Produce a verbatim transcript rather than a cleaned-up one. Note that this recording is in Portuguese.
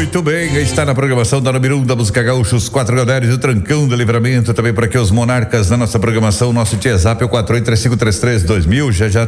Muito bem, está na programação da número um da Música Gaúcha, os quatro galera, o Trancão do Livramento, também para aqui os Monarcas da nossa programação, nosso WhatsApp é o quatro oito três cinco três três dois mil, já já